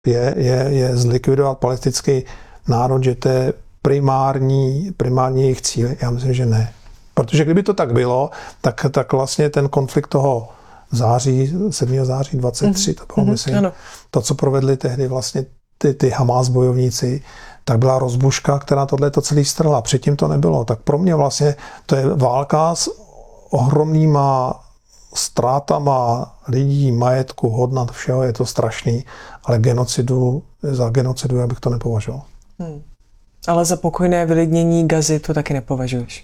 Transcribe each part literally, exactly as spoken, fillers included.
je, je, je zlikvidovat palestinský národ, že to je primární, primární jejich cíl. Já myslím, že ne. Protože kdyby to tak bylo, tak, tak vlastně ten konflikt toho září, sedmého září dvacet tři, to bylo, mm-hmm, myslím, ano. To, co provedli tehdy vlastně ty, ty Hamas bojovníci, tak byla rozbuška, která tohle to celý strhla. Předtím to nebylo. Tak pro mě vlastně to je válka s ohromnýma ztrátama lidí, majetku, hodnot, všeho, je to strašný, ale genocidu, za genocidu já bych to nepovažoval. Hmm. Ale za pokojné vylidnění Gazy to taky nepovažuješ?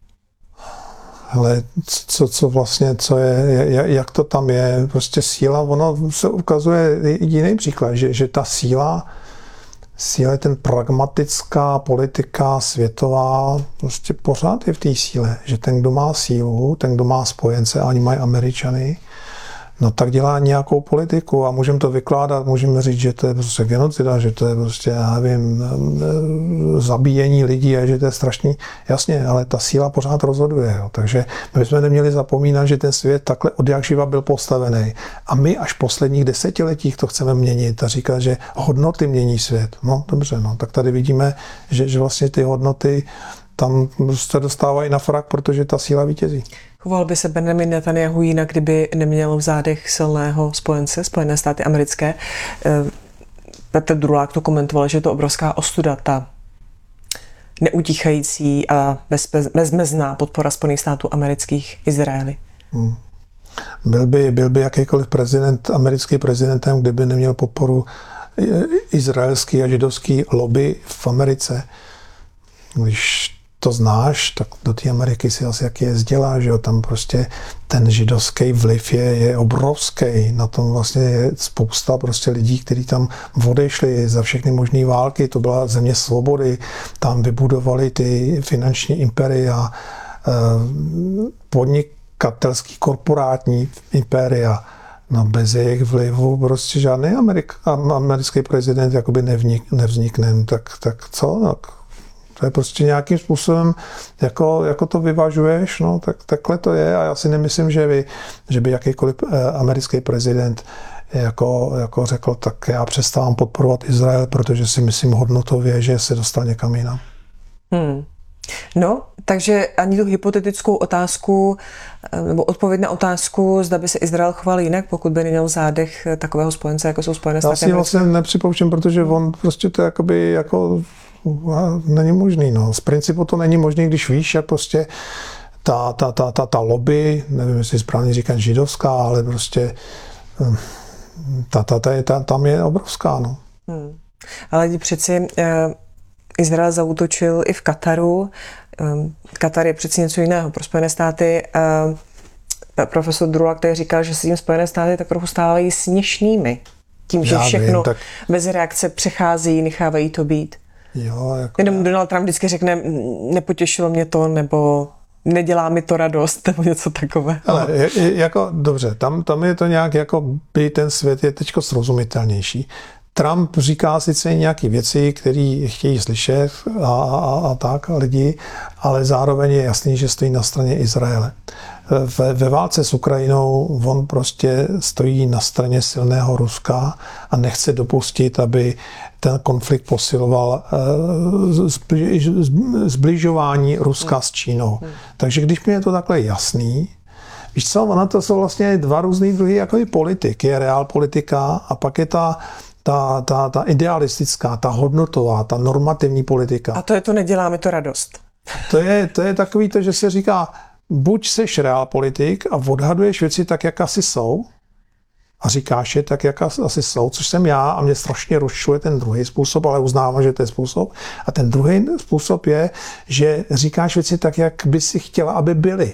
Ale co, co vlastně, co je, jak to tam je, prostě síla, ono se ukazuje jiný příklad, že, že ta síla, síla je ten pragmatická politika světová, prostě pořád je v té síle, že ten, kdo má sílu, ten, kdo má spojence, a oni mají Američany, no tak dělá nějakou politiku a můžeme to vykládat, můžeme říct, že to je prostě genocida, že to je prostě, já nevím, zabíjení lidí a že to je strašný. Jasně, ale ta síla pořád rozhoduje. Jo. Takže my jsme neměli zapomínat, že ten svět takhle od jak živa byl postavený. A my až v posledních desetiletích to chceme měnit a říkat, že hodnoty mění svět. No dobře, no, tak tady vidíme, že, že vlastně ty hodnoty tam se dostávají na frak, protože ta síla vítězí. Choval by se Benjamin Netanyahu jinak, kdyby neměl v zádech silného spojence, Spojené státy americké. Petr Drulák to komentoval, že je to obrovská ostuda, ta neutíchající a bezmezná podpora Spojených států amerických Izraeli. Hmm. Byl by, byl by jakýkoliv prezident, americký prezidentem, kdyby neměl podporu izraelský a židovský lobby v Americe. Když to znáš, tak do té Ameriky si asi jak jezdila, že jo, tam prostě ten židovský vliv je, je obrovský, na tom vlastně je spousta prostě lidí, kteří tam odešli za všechny možné války, to byla země svobody, tam vybudovali ty finanční imperia, podnikatelský korporátní imperia, no bez jejich vlivu prostě žádný Amerik, americký prezident jakoby nevznik, nevznikne, tak, tak co, tak to je prostě nějakým způsobem, jako, jako to vyvažuješ, no, tak takhle to je a já si nemyslím, že by, že by jakýkoliv americký prezident jako, jako řekl, tak já přestávám podporovat Izrael, protože si myslím hodnotově, že se dostal někam jinam. Hmm. No, takže ani tu hypotetickou otázku, nebo odpověď na otázku, zda by se Izrael choval jinak, pokud by neměl v zádech takového spojence, jako jsou Spojené státy. Já si vlastně nepřipouštím, protože on prostě to jakoby jako není možný, no. Z principu to není možný, když víš, jak prostě ta, ta, ta, ta, ta lobby, nevím, jestli správně říkám židovská, ale prostě ta, ta, ta, ta, tam je obrovská, no. Hmm. Ale přeci eh, Izrael zaútočil i v Kataru. Eh, Katar je přeci něco jiného pro Spojené státy. Eh, profesor Drulák tady říkal, že se tím Spojené státy tak trochu stávají směšnými. Tím, že Já všechno vím, tak... bez reakce přechází, nechávají to být. Jo, jako... Jenom Donald Trump vždycky řekne, nepotěšilo mě to, nebo nedělá mi to radost, nebo něco takové. Ale je, je, jako, dobře, tam, tam je to nějak, jako by ten svět je teďko srozumitelnější. Trump říká sice nějaké věci, které chtějí slyšet a, a, a tak, a lidi, ale zároveň je jasný, že stojí na straně Izraele. Ve, ve válce s Ukrajinou on prostě stojí na straně silného Ruska a nechce dopustit, aby ten konflikt posiloval zbližování Ruska s Čínou. Takže když mi je to takhle jasný, víš co, ona to jsou vlastně dva různý druhy jako politik. Je realpolitika a pak je ta Ta, ta, ta idealistická, ta hodnotová, ta normativní politika. A to je to nedělá mi to radost. To je, to je takový to, že se říká, buď seš realpolitik a odhaduješ věci tak, jak asi jsou a říkáš je tak, jak asi jsou, což jsem já a mě strašně rozčuje ten druhý způsob, ale uznávám, že to je způsob. A ten druhý způsob je, že říkáš věci tak, jak by si chtěla, aby byly.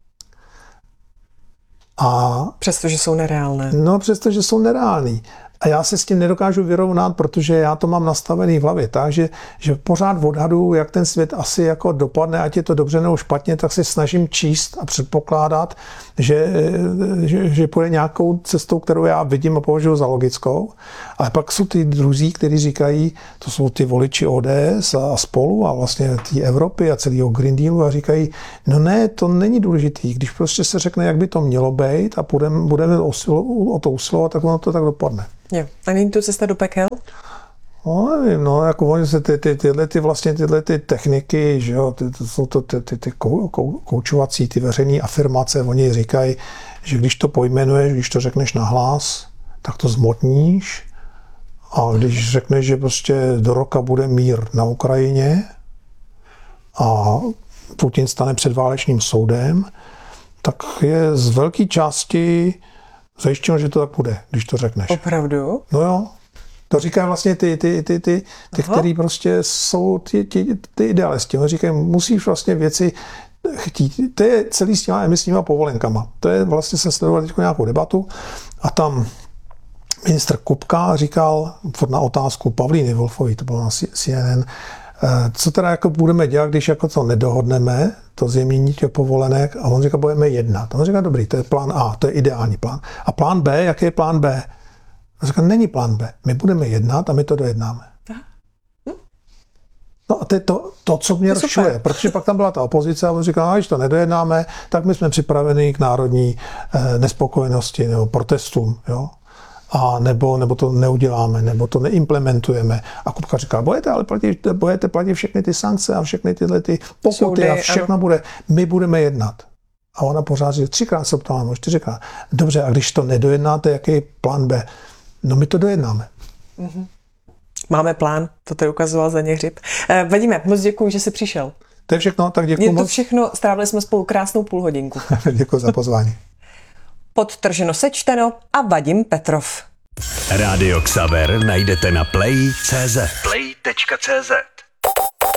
A přestože jsou nereálné. No, přestože jsou nereální. A já se s tím nedokážu vyrovnat, protože já to mám nastavený v hlavě tak, že, že pořád odhaduju, jak ten svět asi jako dopadne, ať je to dobře nebo špatně, tak se snažím číst a předpokládat, že, že, že půjde nějakou cestou, kterou já vidím a považuji za logickou. Ale pak jsou ty druzí, kteří říkají, to jsou ty voliči O D S a spolu a vlastně té Evropy a celého Green Dealu a říkají, no ne, to není důležitý. Když prostě se řekne, jak by to mělo být a budeme, budeme o to usilovat, tak ono to tak dopadne. Jo. A není to cesta do pekel? No, nevím, no, jako oni se ty, ty, tyhle ty vlastně tyhle ty techniky, že jo, ty, to jsou to ty, ty, ty kou, kou, koučovací, ty veřejné afirmace, oni říkají, že když to pojmenuješ, když to řekneš nahlas, tak to zmotníš, a když řekneš, že prostě do roka bude mír na Ukrajině a Putin stane před válečným soudem, tak je z velké části zajištěno, že to tak bude, když to řekneš. Opravdu? No jo. To říkají vlastně ty, ty, ty, ty, ty který prostě jsou ty, ty, ty idealisti. Oni říkají, musíš vlastně věci chtít. To je celý s těma emisníma povolenkama. To je vlastně, jsem sledoval teď nějakou debatu a tam ministr Kupka říkal na otázku Pavlíny Wolfové, to bylo na C N N, co teda jako budeme dělat, když jako to nedohodneme, to zjemnění těch povolenek, a on říká, budeme jednat. On říká, dobrý, to je plán A, to je ideální plán. A plán B, jaký je plán B? On říká, není plán B, my budeme jednat a my to dojednáme. No a to je to, to co mě rozčuje, protože pak tam byla ta opozice a on říkal, když to nedojednáme, tak my jsme připraveni k národní eh, nespokojenosti nebo protestům, jo. A nebo, nebo to neuděláme, nebo to neimplementujeme. A Kupka říká, budete ale platit, budete platit všechny ty sankce a všechny tyhle ty pokuty Soudy, a všechno ano. bude, my budeme jednat. A ona pořád říká, třikrát se ptala, no čtyřikrát. Dobře, a když to nedojednáte, jaký je plán B? No my to dojednáme. Mm-hmm. Máme plán, to tady ukazoval za ně Hřib. Eh, Vadíme, moc děkuji, že jsi přišel. To je všechno, tak děkuji moc. Je to moc. všechno, strávili jsme spolu krásnou půl hodinku. Děkuji za pozvání. Podtrženo sečteno a Vadim Petrov. Rádio Xaver najdete na play tečka cé zet. play tečka cé zet